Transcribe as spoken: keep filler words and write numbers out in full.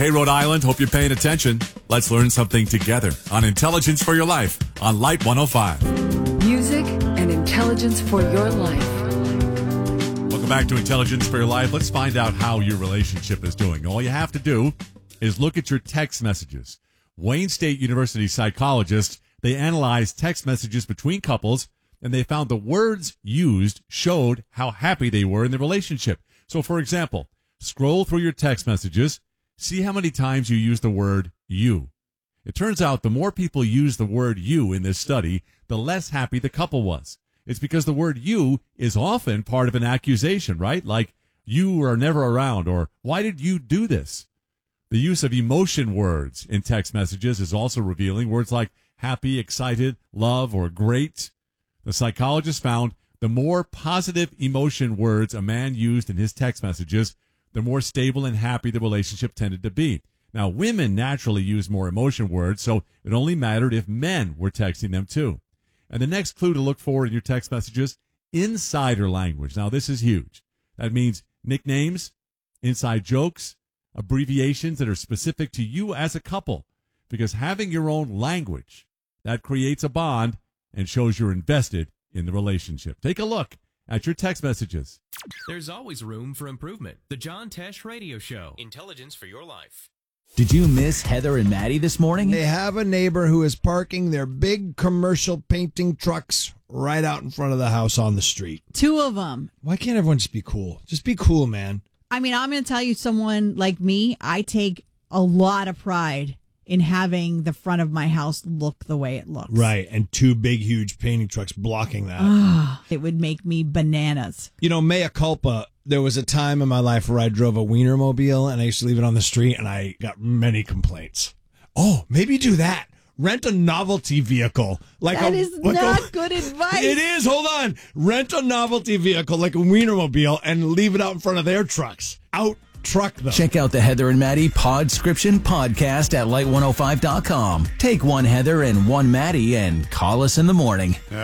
Hey, Rhode Island, hope you're paying attention. Let's learn something together on Intelligence for Your Life on Light one oh five. Music and intelligence for your life. Welcome back to Intelligence for Your Life. Let's find out how your relationship is doing. All you have to do is look at your text messages. Wayne State University psychologists, they analyzed text messages between couples, and they found the words used showed how happy they were in the relationship. So, for example, scroll through your text messages, see how many times you use the word you. It turns out the more people use the word you in this study, the less happy the couple was. It's because the word you is often part of an accusation, right? Like, you are never around, or why did you do this? The use of emotion words in text messages is also revealing. Words like happy, excited, love, or great. The psychologist found the more positive emotion words a man used in his text messages, the more stable and happy the relationship tended to be. Now, women naturally use more emotion words, so it only mattered if men were texting them too. And the next clue to look for in your text messages, insider language. Now, this is huge. That means nicknames, inside jokes, abbreviations that are specific to you as a couple. Because having your own language, that creates a bond and shows you're invested in the relationship. Take a look at your text messages. There's always room for improvement. The John Tesh Radio Show. Intelligence for your life. Did you miss Heather and Maddie this morning? They have a neighbor who is parking their big commercial painting trucks right out in front of the house on the street. Two of them. Why can't everyone just be cool? Just be cool, man. I mean, I'm going to tell you, someone like me, I take a lot of pride in having the front of my house look the way it looks. Right, and two big, huge painting trucks blocking that. Oh, it would make me bananas. You know, mea culpa, there was a time in my life where I drove a Wienermobile, and I used to leave it on the street, and I got many complaints. Oh, maybe do that. Rent a novelty vehicle. Like that a, is like not a, good advice. It is. Hold on. Rent a novelty vehicle like a Wienermobile and leave it out in front of their trucks. Out truck them. Check out the Heather and Maddie Podscription podcast at light one oh five dot com. Take one Heather and one Maddie and call us in the morning.